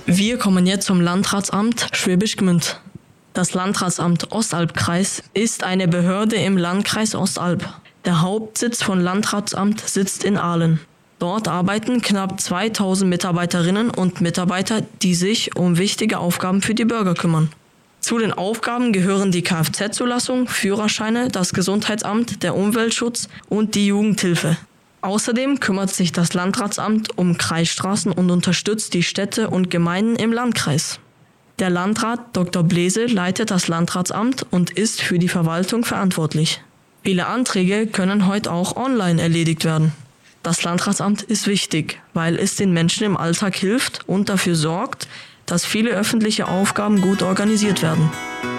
Wir kommen jetzt zum Landratsamt Schwäbisch Gmünd. Das Landratsamt Ostalbkreis ist eine Behörde im Landkreis Ostalb. Der Hauptsitz von Landratsamt sitzt in Ahlen. Dort arbeiten knapp 2000 Mitarbeiterinnen und Mitarbeiter, die sich um wichtige Aufgaben für die Bürger kümmern. Zu den Aufgaben gehören die Kfz-Zulassung, Führerscheine, das Gesundheitsamt, der Umweltschutz und die Jugendhilfe. Außerdem kümmert sich das Landratsamt um Kreisstraßen und unterstützt die Städte und Gemeinden im Landkreis. Der Landrat Dr. Blese leitet das Landratsamt und ist für die Verwaltung verantwortlich. Viele Anträge können heute auch online erledigt werden. Das Landratsamt ist wichtig, weil es den Menschen im Alltag hilft und dafür sorgt, dass viele öffentliche Aufgaben gut organisiert werden.